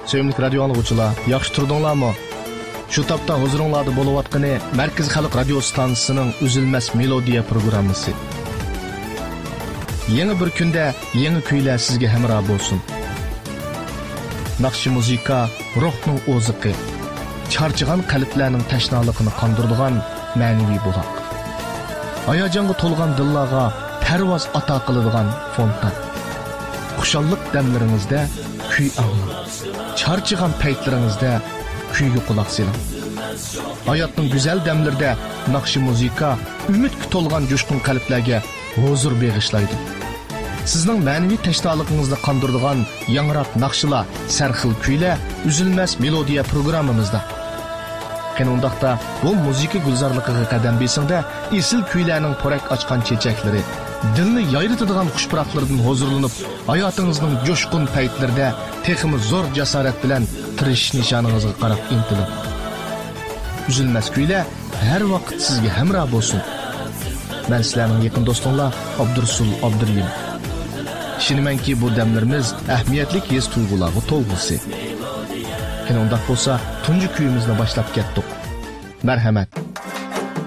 Sevimli radio anlıqçılar, yaxşı turdunlarmı? Şu tapda huzuringlarda bo'layotgani Markaz Xalq radio stansiyasining Uzilmas melodiya programmasi. Yangi bir kunda yangi kuylar sizga hamroh bo'lsin. Naqshi muzika ruhning o'ziqi, charchigan qalblarning tashnaligini qondiradigan ma'naviy buloq. Hayajonga to'lgan dillarga parvoz ato qiladigan fontan. Xushallik damlaringizda kuy anglang. Charchigan paytlaringizda kuyga quloq soling. Hayotning go'zal damlarida naqshi muzika umidga to'lgan jo'shqin qalblarga huzur bag'ishlaydi. Sizning ma'naviy tashnoligingizni qondiradigan yangroq naqshlar, sarxil kuylar Uzilmas melodiya programmamizda. Qanundaqda bu muzika gulzorligiga qadam besingda esil kuylarning porak ochgan chechaklari, dilni yayritadigan xushpuroqlardan huzurlanib, hayotingizning jo'shqin paytlarida texmi zo'r jasorat bilan tirishish nishoningizga qarab intilib. Uzilmas kuylar har vaqt sizga hamroh bo'lsin. Men sizlarning yaqin do'stinglar Abdursul Abdurlim. Ishonamanki bu damlarimiz ahamiyatli his tuyg'ularga to'lg'isi. Qanday bo'lsa, tunji kuyimizni boshlab ketdik. Marhamat.